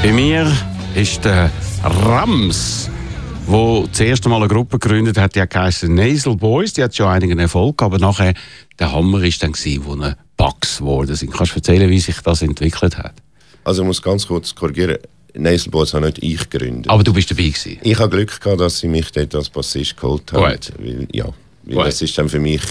Bei mir ist der Rams, der das erste Mal eine Gruppe gegründet hat, die hat geheißen Nasal Boys. Die hat schon einigen Erfolg, aber nachher der Hammer war dann, wo eine Bugs geworden sind. Kannst du erzählen, wie sich das entwickelt hat? Also ich muss ganz kurz korrigieren. Nasal Boys habe nicht ich gegründet. Aber du bist dabei gewesen. Ich habe Glück gehabt, dass sie mich dort als Bassist geholt haben. Weil das ist dann für mich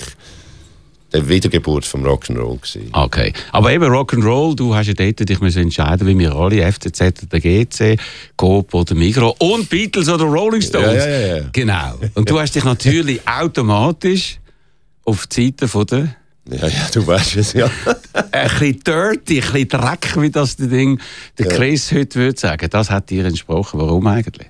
die Wiedergeburt vom Rock'n'Roll gewesen. Okay. Aber eben Rock'n'Roll, du hast ja dort dich entscheiden, wie wir alle, FCZ oder GC, Coop oder Migros und Beatles oder Rolling Stones. Ja. Genau. Und du hast dich natürlich automatisch auf die Seite von der... Ja, du weißt es, ja. Ein bisschen dirty, ein bisschen Dreck, wie das der Chris heute würde sagen. Das hat dir entsprochen. Warum eigentlich?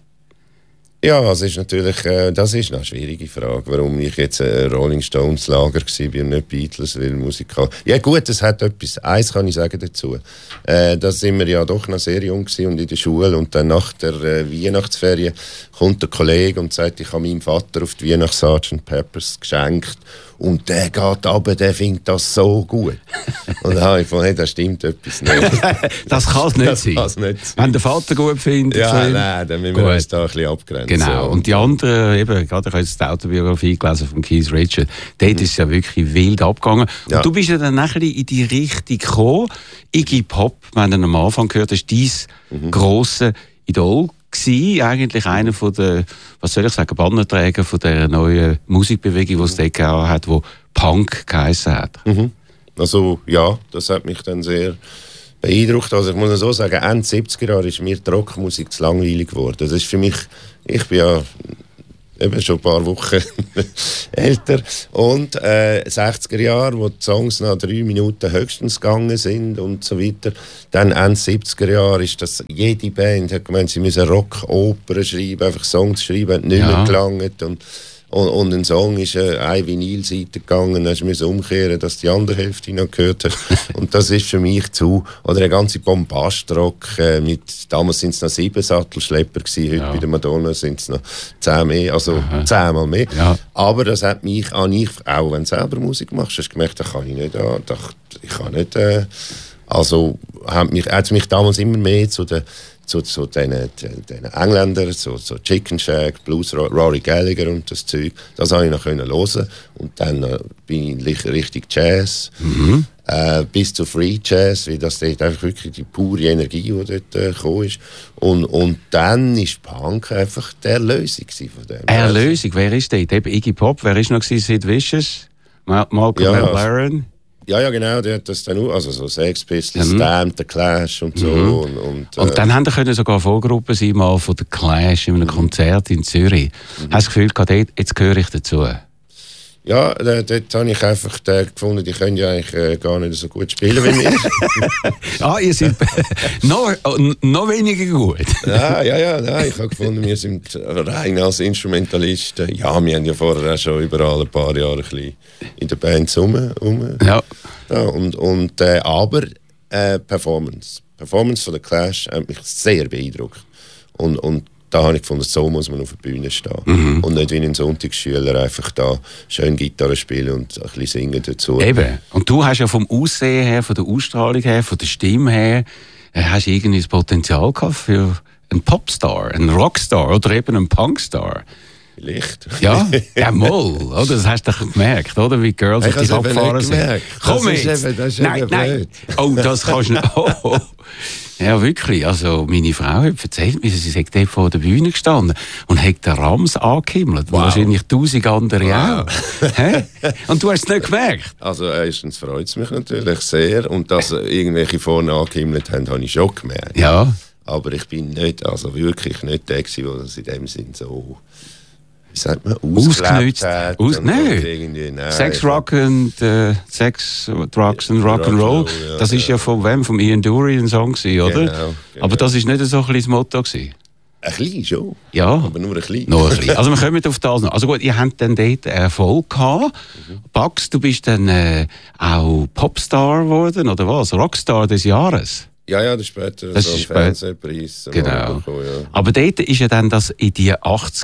Ja, das ist natürlich das ist eine schwierige Frage, warum ich jetzt Rolling Stones Lager war und nicht Beatles, weil Musik kann. Ja gut, es hat etwas. Eins kann ich sagen dazu. Da sind wir ja doch noch sehr jung gewesen und in der Schule und dann nach der Weihnachtsferien kommt der Kollege und sagt, ich habe meinem Vater auf die Weihnachts-Sgt. Peppers geschenkt und der geht runter, der findet das so gut. Und dann habe ich gedacht, hey, da stimmt etwas nicht. Das kann es nicht sein. Wenn der Vater gut findet. Ja, nein, dann müssen wir uns da ein bisschen abgrenzen. Genau, und die anderen, eben, gerade ich habe jetzt die Autobiografie gelesen von Keith Richards, dort ist es ja wirklich wild abgegangen. Ja. Und du bist ja dann nachher in die Richtung gekommen. Iggy Pop, wenn du am Anfang gehört hast, dein grosser Idol gewesen, eigentlich einer von der, was soll ich sagen, Bannenträger von der neuen Musikbewegung, die es dort gegeben hat, die Punk geheissen hat. Also ja, das hat mich dann sehr beeindruckt. Also ich muss so sagen, Ende 70er Jahre ist mir die Rockmusik zu langweilig geworden. Das ist für mich, ich bin ja eben schon ein paar Wochen älter. Und 60er Jahre, wo die Songs nach 3 Minuten höchstens gegangen sind und so weiter. Dann Ende 70er Jahre ist das, jede Band hat gemeint, sie müssen Rock-Opern schreiben, einfach Songs schreiben, hat nicht mehr gelangt. Und ein Song ist eine Vinylseite gegangen, dann musst du umkehren, dass die andere Hälfte noch gehört hat. Und das ist für mich zu. Oder der ganze Bombastrock, damals sind es noch 7 Sattelschlepper gewesen, heute bei der Madonna sind es noch 10 mehr, also 10-mal mehr. Ja. Aber das hat mich, auch wenn du selber Musik machst, hast du gemerkt, da kann ich nicht, also hat es mich damals immer mehr zu den Engländern, so Chicken Shack, Blues, Rory Gallagher und das Zeug, das habe ich noch hören. Und dann bin ich richtig Jazz, bis zu Free Jazz, weil das dort einfach wirklich die pure Energie, die dort gekommen ist. Und dann war Punk einfach die Erlösung von dem. Erlösung? Wer ist dort? Eben Iggy Pop, wer ist noch Sid Vicious? Malcolm McLaren? Ja, genau, der hat das dann auch, also so Sex Pistols, Damned, The Clash und so. Und dann haben wir sogar Vorgruppen sein, mal von The Clash in einem Konzert in Zürich. Hast du das Gefühl gehabt, jetzt gehöre ich dazu? Ja, dort habe ich einfach gefunden, die können ja eigentlich gar nicht so gut spielen wie wir. Ihr seid noch weniger gut. Ja, ich habe gefunden, wir sind rein als Instrumentalisten. Ja, wir haben ja vorher auch schon überall ein paar Jahre ein bisschen in der Band rum. Ja. Aber Performance von der Clash hat mich sehr beeindruckt. Und da habe ich gefunden, so muss man auf der Bühne stehen. Und nicht wie ein Sonntagsschüler einfach da schön Gitarre spielen und ein bisschen singen dazu. Eben. Und du hast ja vom Aussehen her, von der Ausstrahlung her, von der Stimme her, hast irgendwie das Potenzial gehabt für einen Popstar, einen Rockstar oder eben einen Punkstar. Vielleicht. Ja, mal. Oder? Das hast du doch gemerkt, oder? Wie die Girls auf dich abgefahren sind. Komm jetzt! Nein. Oh, das kannst du nicht. Oh. Ja, wirklich. Also, meine Frau hat erzählt mir, sie sei dort vor der Bühne gestanden und hat den Rams angehimmelt. Wow. Wahrscheinlich 1000 andere auch. Und du hast es nicht gemerkt? Also, erstens freut es mich natürlich sehr. Und dass irgendwelche vorne angehimmelt haben, habe ich schon gemerkt. Ja. Aber ich bin nicht, also wirklich nicht der gewesen, der das in dem Sinn so, wie sagt man, ausgenutzt hat. Nein. Sex, Rock und Sex, Drugs und Rock'n'Roll. Ja, das ist ja von wem? Vom Ian Dury ein Song gewesen, oder? Genau. Aber das ist nicht so ein bisschen das Motto gewesen. Ein bisschen schon. Ja. Aber nur ein bisschen. Also wir kommen auf das noch. Also gut, ihr habt dann dort Erfolg gehabt. Bugs, du bist dann auch Popstar geworden, oder was? Rockstar des Jahres. Ja, das später das so ein Fernsehpreis. Genau. Aber dort ist ja dann das in die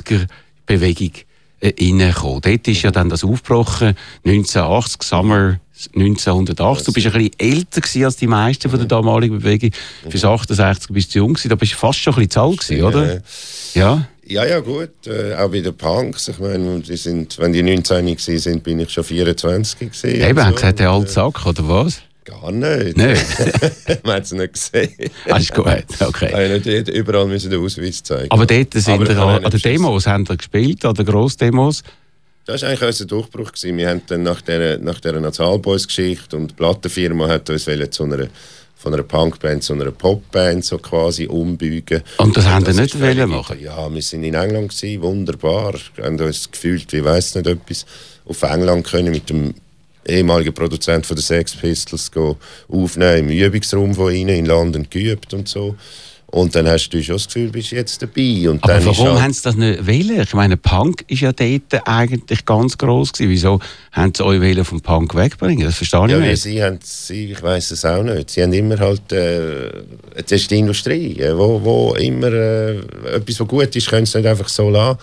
80er-Bewegung reingekommen. Dort ist ja dann das aufgebrochen, 1980, 1980. Du bist ein bisschen älter gewesen als die meisten von der damaligen Bewegung. Fürs 68 bist du jung gewesen, da bist du fast schon ein bisschen zu alt gewesen, oder? Ja. Ja, gut. Auch bei den Punks. Ich meine, wenn die 19 waren, bin ich schon 24 gewesen. Eben, haben gesagt, der alte Sack, oder was? Gar nicht. Nein. Man hat es nicht gesehen. Ist gut, okay. Nicht überall müssen den Ausweis zeigen. Aber dort sind wir an den Demos haben wir gespielt, an den Grossdemos. Das war eigentlich unser Durchbruch. Wir haben dann nach dieser Nationalboys-Geschichte und die Plattenfirma hat uns von einer Punkband zu einer Popband so quasi umbeugen. Und das haben wir nicht machen? Ja, wir waren in England gewesen, wunderbar. Wir haben uns gefühlt, wie weiss nicht, etwas auf England können mit dem ehemaligen Produzent von den Sex Pistols aufnehmen, im Übungsraum von ihnen in London geübt und so. Und dann hast du schon das Gefühl, du bist jetzt dabei. Und aber dann warum haben sie das nicht wollen? Ich meine, Punk war ja dort eigentlich ganz gross gewesen. Wieso haben sie euch vom Punk wegbringen? Das verstehe ich nicht. Ich weiss es auch nicht. Sie haben immer halt, das ist die Industrie, wo immer etwas, was gut ist, können sie nicht einfach so lassen.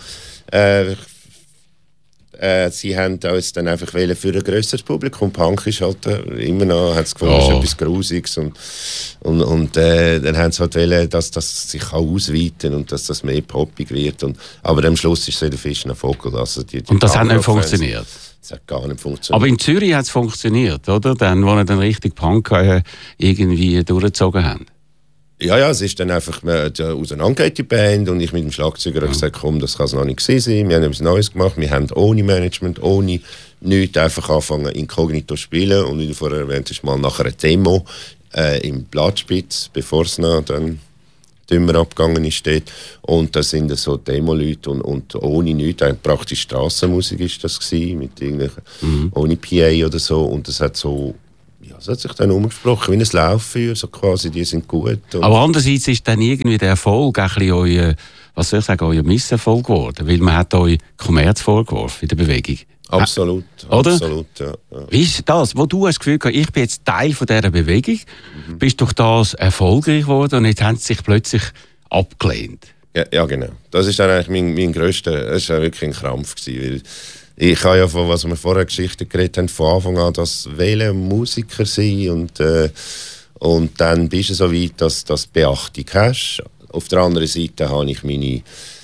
Sie haben uns dann einfach für ein grösseres Publikum. Punk ist halt immer noch, hat es gefunden, ist etwas Grusiges und dann haben sie halt wollen, dass das sich ausweiten und dass das mehr poppig wird. Aber am Schluss ist es der Fisch nach Vogel. Also und das hat nicht funktioniert? Das hat gar nicht funktioniert. Aber in Zürich hat es funktioniert, oder? Dann, wo wir dann richtig Punk irgendwie durchgezogen haben. Ja, es ist dann einfach auseinandergegangen, die Band, und ich mit dem Schlagzeuger habe gesagt, komm, das kann es noch nicht gewesen sein. Wir haben etwas Neues gemacht, wir haben ohne Management, ohne nichts einfach angefangen inkognito zu spielen, und wie du vorher erwähnt hast, mal nach einer Demo im Blattspitz, bevor es noch dann dümmer abgegangen ist dort. Und da sind so Demo-Leute und ohne nichts, praktisch Strassenmusik ist das gewesen, mit ohne PA oder so, und das hat so... Ja, es hat sich dann umgesprochen, wie ein Lauffeuer, so quasi, die sind gut. Aber andererseits ist dann irgendwie der Erfolg ein bisschen euer Misserfolg geworden, weil man hat euch Kommerz vorgeworfen in der Bewegung. Absolut, oder? Absolut, ja. Wie ist das, wo du hast das Gefühl gehabt, ich bin jetzt Teil von dieser Bewegung, bist durch das erfolgreich geworden und jetzt haben sie sich plötzlich abgelehnt? Ja, genau. Das ist dann eigentlich mein grösster, das war wirklich ein Krampf gewesen, weil ich habe ja von, was wir vorher Geschichten geredet haben, von Anfang an, dass wählen Musiker sein und dann bist du so weit, dass du Beachtung hast. Auf der anderen Seite habe ich meine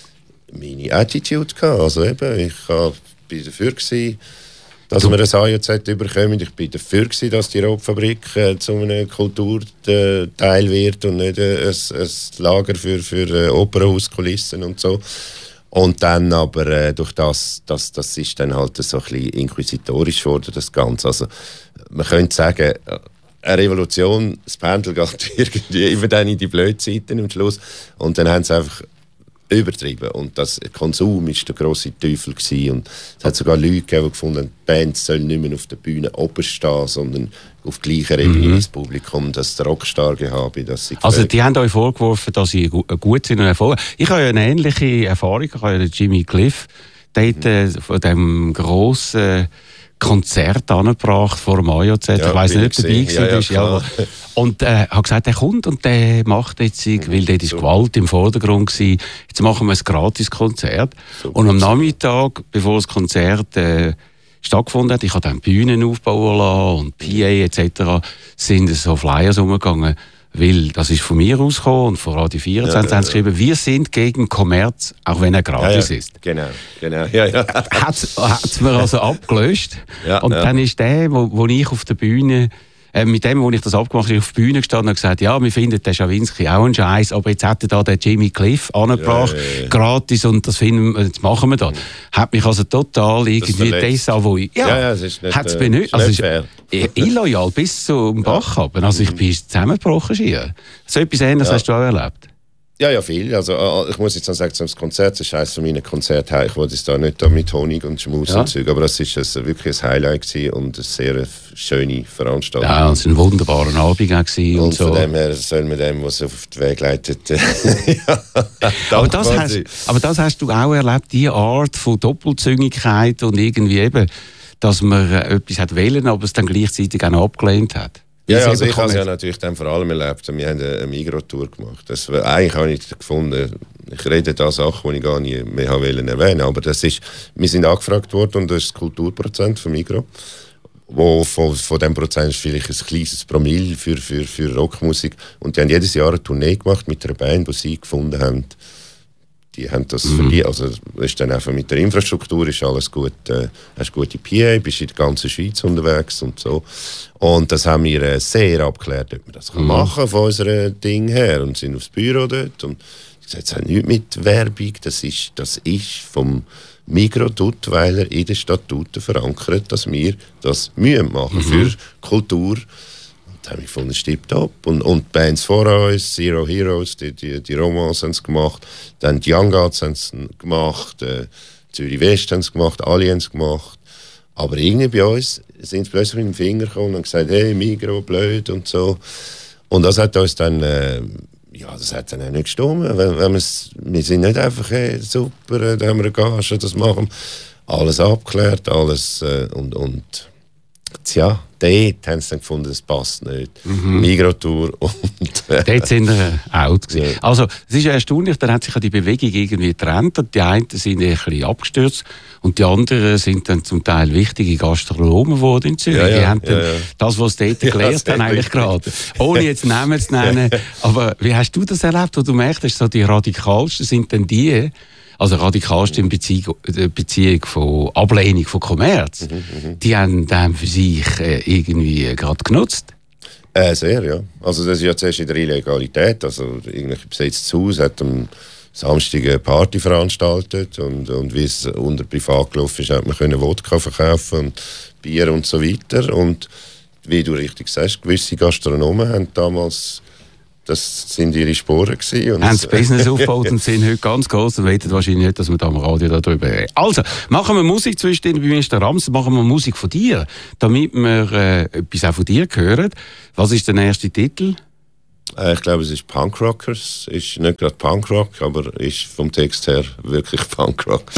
Attitude gehabt. Also eben, ich war dafür gewesen, dass wir ein AJZ überkommen. Ich war dafür gewesen, dass die Rotfabrik zu einem Kulturteil wird und nicht ein Lager für Opernhauskulissen und so. Und dann aber durch das ist dann halt so ein bisschen inquisitorisch geworden, das Ganze. Also man könnte sagen, eine Revolution, das Pendel geht irgendwie immer dann in die Blödzeiten am Schluss. Und dann haben sie einfach übertrieben. Und das Konsum war der grosse Teufel gewesen. Und es hat sogar Leute gegeben, die gefunden haben, die Band soll nicht mehr auf der Bühne oben stehen, sondern auf gleicher Ebene das Publikum, dass der Rockstar gehabt, dass sie also die haben euch vorgeworfen, dass sie gut sind und Erfolg. Ich habe ja eine ähnliche Erfahrung. Ich habe ja Jimmy Cliff dort von dem grossen Konzert angebracht vor dem AJZ. Ja, ich weiss nicht, ob du dabei bist. Ja. Und habe gesagt, der kommt und der macht jetzt, weil dort ist Gewalt im Vordergrund gewesen. Jetzt machen wir ein Gratis-Konzert. Und am Nachmittag, bevor das Konzert stattgefunden hat, ich habe dann Bühnen aufbauen lassen und PA etc., sind so Flyers umgegangen, weil das ist von mir ausgekommen und von Radio 24 haben geschrieben, wir sind gegen Kommerz, auch wenn er gratis ist. Genau. Ja. Hat es mir also abgelöscht. Und dann ist der, wo ich auf der Bühne, mit dem, wo ich das abgemacht habe, auf der Bühne gestanden und gesagt, ja, wir finden den Schawinski auch einen Scheiß, aber jetzt hat er da den Jimmy Cliff angebracht, gratis, und das jetzt machen wir dann. Hat mich also total irgendwie desavouiert. Es ist nicht, hat's benötigt. Also ist illoyal bis zum Bach haben. Also ich bin zusammengebrochen schier. So etwas Ähnliches hast du auch erlebt? Ja, viel. Also, ich muss jetzt sagen, das Konzert ist eines von meinen Konzerten. Ich wollte es da nicht mit Honig und Schmus und Zeug, aber das war wirklich ein Highlight gewesen und eine sehr schöne Veranstaltung. Ja, es war ein wunderbarer Abend gewesen und so. Von dem her soll man dem, was auf den Weg leitet, aber das hast du auch erlebt, die Art von Doppelzüngigkeit und irgendwie eben, dass man etwas hat wollen, aber es dann gleichzeitig auch noch abgelehnt hat. Ja, also ich habe es ja natürlich dann vor allem erlebt. Wir haben eine Migros-Tour gemacht. Eigentlich habe ich gefunden, ich rede da Sachen, die ich gar nicht mehr erwähnen wollte. Aber wir sind angefragt worden und das ist das Kulturprozent von Migros. wo von diesem Prozent ist vielleicht ein kleines Promille für Rockmusik. Und die haben jedes Jahr eine Tournee gemacht mit einer Band, die sie gefunden haben. Die haben das verdient. Also ist dann einfach mit der Infrastruktur ist alles gut. Hast gute PA, bist in der ganzen Schweiz unterwegs und so. Und das haben wir sehr abgeklärt, ob wir das machen von unserem Ding her. Und sind aufs Büro dort. Und ich gesagt, das hat nichts mit Werbung. Das ist vom Migros Duttweiler in den Statuten verankert, dass wir das machen für Kultur. Da habe ich gefunden, es stimmt ab. Und Bands vor uns, Zero Heroes, die Romans haben es gemacht, dann die Young Gods haben es gemacht, Zürich West haben es gemacht, alle haben es gemacht. Aber irgendwie bei uns sind sie plötzlich mit dem Finger gekommen und gesagt, hey, Migros, blöd und so. Und das hat uns dann, das hat dann auch nicht gestimmt. Wir sind nicht einfach, hey, super, da haben wir eine Gage, das machen wir. Alles abgeklärt, alles und tja, dort haben sie dann gefunden, das passt nicht. Migros-Tour und... dort sind wir out gewesen. Ja. Also, es ist ja erstaunlich, dann hat sich ja die Bewegung irgendwie getrennt. Die einen sind ein bisschen abgestürzt und die anderen sind dann zum Teil wichtige Gastronomen geworden in Zürich. Die haben dann das, was sie dort gelernt haben, eigentlich gerade. Ohne jetzt Namen zu nennen. Aber wie hast du das erlebt, wo du merkst, so die radikalsten sind dann die, also radikalste in Beziehung von Ablehnung von Kommerz, die haben dann für sich irgendwie gerade genutzt? Sehr, ja. Also das ist ja zuerst in der Illegalität. Also irgendwelche besetztes Haus hat am Samstag eine Party veranstaltet und wie es unter privat gelaufen ist, hat man können Wodka verkaufen und Bier und so weiter. Und wie du richtig sagst, gewisse Gastronomen haben damals... Das sind ihre Sporen gewesen. Haben das Business aufgebaut und sind heute ganz groß und wissen wahrscheinlich nicht, dass wir da am Radio darüber reden. Also, machen wir Musik zwischendrin bei Mr. Rams, machen wir Musik von dir, damit wir etwas auch von dir hören. Was ist der erste Titel? Ich glaube, es ist Punkrockers. Ist nicht gerade Punkrock, aber ist vom Text her wirklich Punkrock.